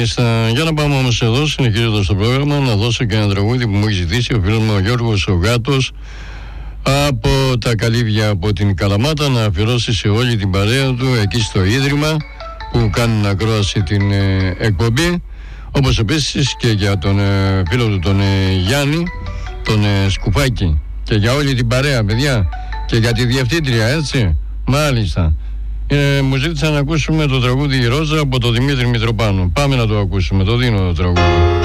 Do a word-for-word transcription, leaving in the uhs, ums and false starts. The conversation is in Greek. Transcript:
Μάλιστα, για να πάμε όμως εδώ, συνεχίζοντας το πρόγραμμα, να δώσω και ένα τραγούδι που μου έχει ζητήσει ο φίλος μου ο Γιώργος ο Γάτος από τα Καλύβια από την Καλαμάτα, να αφιερώσει σε όλη την παρέα του εκεί στο Ίδρυμα που κάνουν ακρόαση την ε, εκπομπή, όπως επίσης και για τον ε, φίλο του τον ε, Γιάννη, τον ε, Σκουφάκη, και για όλη την παρέα, παιδιά, και για τη διευθύντρια, έτσι. Μάλιστα. Ε, μου ζήτησαν να ακούσουμε το τραγούδι «Η Ρόζα» από τον Δημήτρη Μητροπάνο. Πάμε να το ακούσουμε, το δίνω το τραγούδι.